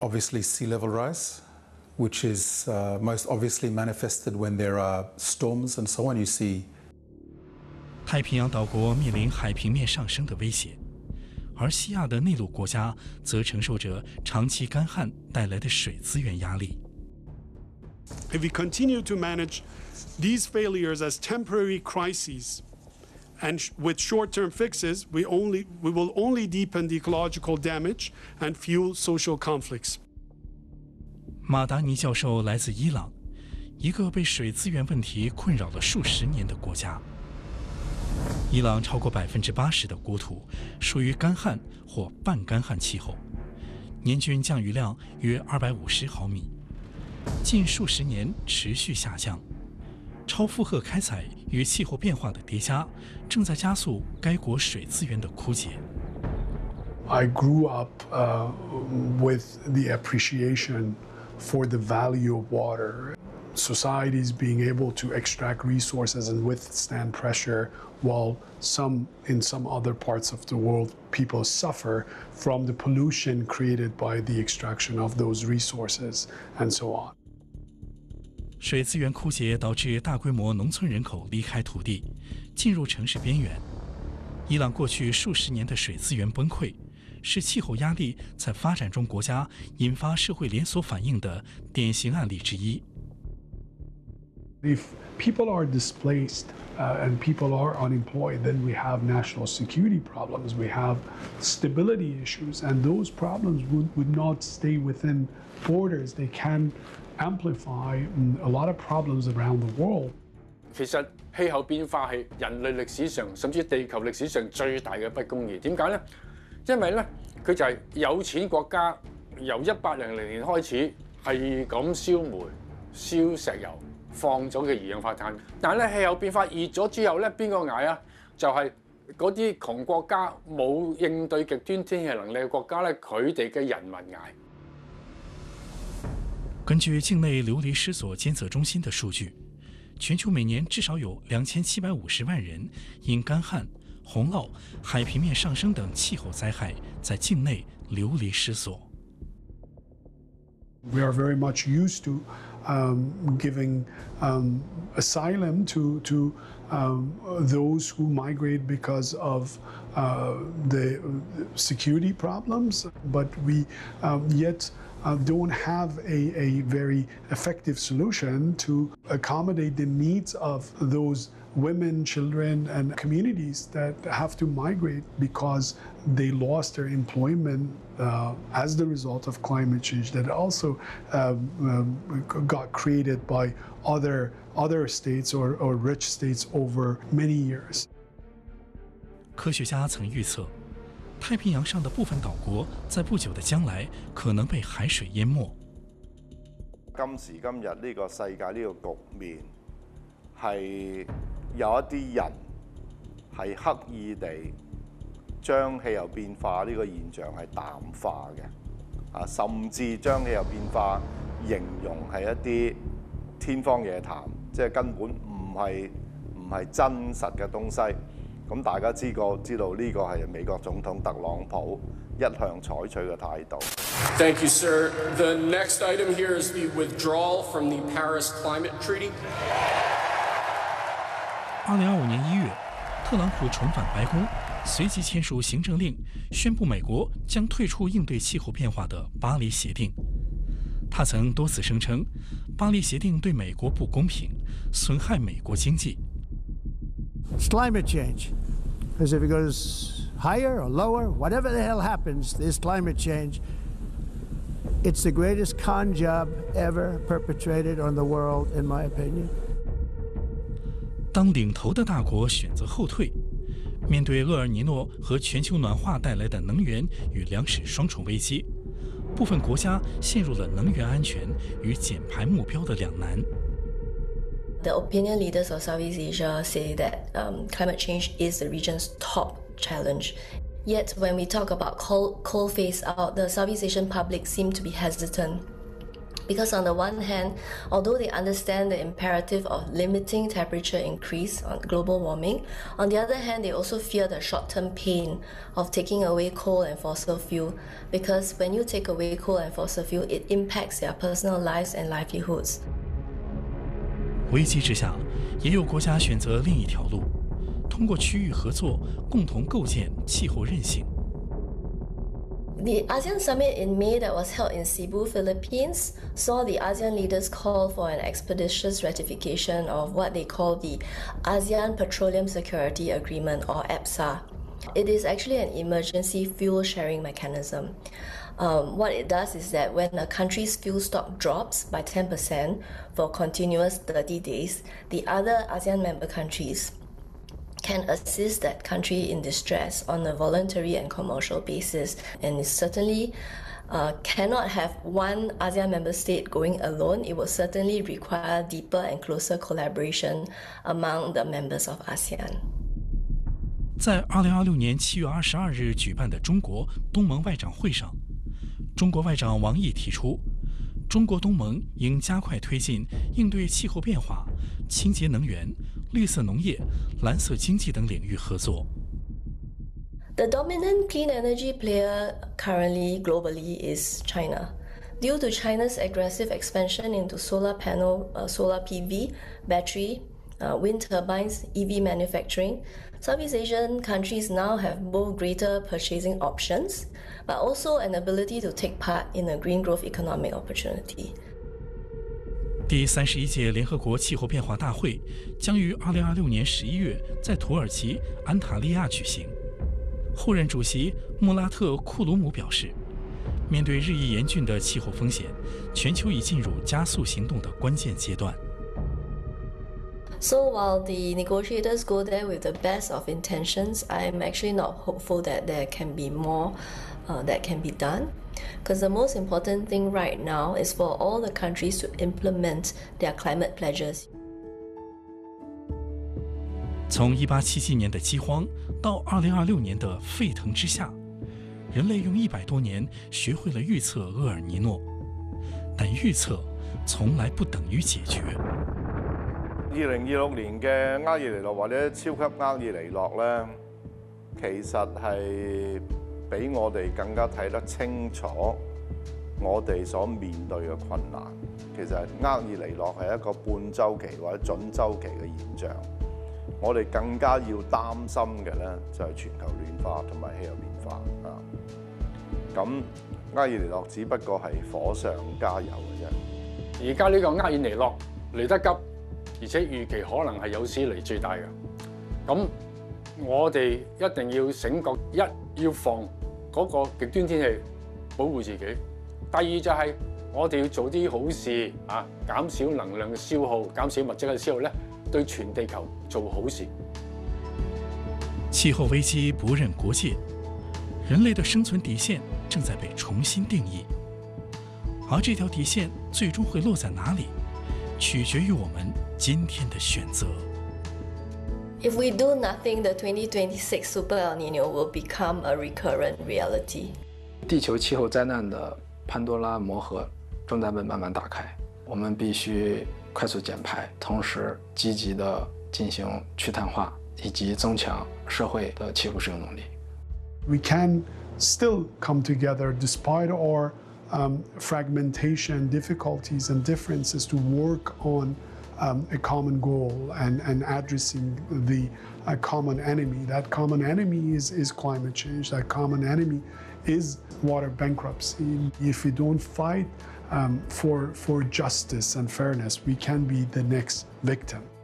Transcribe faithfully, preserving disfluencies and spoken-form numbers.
Obviously, sea level rise, which is uh, most obviously manifested when there are storms and so on. You see. 太平洋岛国面临海平面上升的威胁，而西亚的内陆国家则承受着长期干旱带来的水资源压力。 If we continue to manage these failures as temporary crises, and with short-term fixes, we only we will only deepen the ecological damage and fuel social conflicts. 马达尼教授来自伊朗，一个被水资源问题困扰了数十年的国家。伊朗超过百分之八十的国土属于干旱或半干旱气候，年均降雨量约二百五十毫米，近数十年持续下降。超负荷开采与气候变化的叠加，正在加速该国水资源的枯竭。 I grew up uh, with the appreciation for the value of water. Societies being able to extract resources and withstand pressure, while some, in some other parts of the world, people suffer from the pollution created by the extraction of those resources, and so on. 水资源枯竭导致大规模农村人口离开土地，进入城市边缘。伊朗过去数十年的水资源崩溃，是气候压力在发展中国家引发社会连锁反应的典型案例之一。 If people are displaced uh, and people are unemployed, then we have national security problems, we have stability issues, and those problems would, would not stay within borders. They can amplify a lot of problems around the world. 其實氣候變化係人類歷史上甚至地球歷史上最大嘅不公義。點解呢？因為咧，佢就係有錢國家由一八零零年開始係咁燒煤、燒石油。放咗嘅二氧化碳，但係咧氣候變化熱咗之後咧，邊個捱啊？就係嗰啲窮國家冇應對極端天氣能力嘅國家咧，佢哋嘅人民捱。 根據境內流離失所監測中心的數據，全球每年至少有兩千七百五十萬人因乾旱、洪涝、海平面上升等氣候災害在境內流離失所。 We are very much used to um, giving um, asylum to, to um, those who migrate because of uh, the security problems, but we um, yet uh, don't have a, a very effective solution to accommodate the needs of those women, children, and communities that have to migrate because they lost their employment uh, as the result of climate change that also um, um, got created by other other states or, or rich states over many years. 科学家曾预测，太平洋上的部分岛国在不久的将来可能被海水淹没。 今時今日呢個世界呢個局面係有一啲人係刻意地將氣候變化呢個現象係淡化嘅，啊，甚至將氣候變化形容係一啲天方夜譚，即係根本唔係唔係真實嘅東西。咁大家知個知道呢個係美國總統特朗普一向採取嘅態度。 Thank you, sir. The next item here is the withdrawal from the Paris Climate Treaty. 二零二五年一月，特朗普重返白宫，随即签署行政令，宣布美国将退出应对气候变化的巴黎协定。他曾多次声称，巴黎协定对美国不公平，损害美国经济。 It's climate change, because if it goes higher or lower, whatever the hell happens, this climate change, it's the greatest con job ever perpetrated on the world, in my opinion. 当领头的大国选择后退，面对厄尔尼诺和全球暖化带来的能源与粮食双重危机，部分国家陷入了能源安全与减排目标的两难。 The opinion leaders of Southeast Asia say that um, climate change is the region's top challenge. Yet, when we talk about coal, coal phase out, the Southeast Asian public seem to be hesitant. Because on the one hand, although they understand the imperative of limiting temperature increase on global warming, on the other hand, they also fear the short-term pain of taking away coal and fossil fuel, because when you take away coal and fossil fuel, it impacts their personal lives and livelihoods. 危机之下，也有国家选择另一条路，通过区域合作，共同构建气候韧性。 The ASEAN Summit in May that was held in Cebu, Philippines, saw the ASEAN leaders call for an expeditious ratification of what they call the ASEAN Petroleum Security Agreement, or A P S A. It is actually an emergency fuel sharing mechanism. Um, what it does is that when a country's fuel stock drops by ten percent for continuous thirty days, the other ASEAN member countries can assist that country in distress on a voluntary and commercial basis, and it certainly uh, cannot have one ASEAN member state going alone. It will certainly require deeper and closer collaboration among the members of ASEAN. 在二零二六年七月二十二日举办的中国东盟外长会上，中国外长王毅提出，中国东盟应加快推进应对气候变化、清洁能源、绿色农业、蓝色经济等领域合作。 The dominant clean energy player currently globally is China. Due to China's aggressive expansion into solar panel, uh, solar P V, battery, uh, wind turbines, E V manufacturing, Southeast Asian countries now have both greater purchasing options, but also an ability to take part in a green growth economic opportunity. 第三十一届联合国气候变化大会将于二零二六年十一月在土耳其安塔利亚举行。后任主席穆拉特·库鲁姆表示，面对日益严峻的气候风险，全球已进入加速行动的关键阶段。 So while the negotiators go there with the best of intentions, I'm actually not hopeful that there can be more uh, that can be done. Because the most important thing right now is for all the countries to implement their climate pledges. 从一八七七年的饥荒到二零二六年的沸腾之下，人类用一百多年学会了预测厄尔尼诺，但预测从来不等于解决。 二零二六年嘅厄爾尼諾或者超級厄爾尼諾咧，其實係比我哋更加睇得清楚我哋所面對嘅困難。其實厄爾尼諾係一個半週期或者準週期嘅現象。我哋更加要擔心嘅咧就係全球暖化同埋氣候變化啊。咁厄爾尼諾只不過係火上加油嘅啫。 而家呢個厄爾尼諾嚟得急，而且預期可能係有史嚟最大嘅。咁我哋一定要醒覺，一要防嗰個極端天氣，保護自己；第二就係我哋要做啲好事啊，減少能量嘅消耗，減少物質嘅消耗咧，對全地球做好事。 氣候危機不認國界，人類的生存底線正在被重新定義，而這條底線最終會落在哪裡，取決於我們今天的選擇。 If we do nothing, the twenty twenty-six Super El Nino will become a recurrent reality. 地球气候灾难的潘多拉魔盒正在被慢慢打开，我们必须快速减排，同时积极地进行去碳化，以及增强社会的气候适应能力。 We can still come together despite our um, fragmentation, difficulties, and differences to work on Um, a common goal and, and addressing the uh, common enemy. That common enemy is, is climate change. That common enemy is water bankruptcy. If we don't fight um, for, for justice and fairness, we can be the next victim.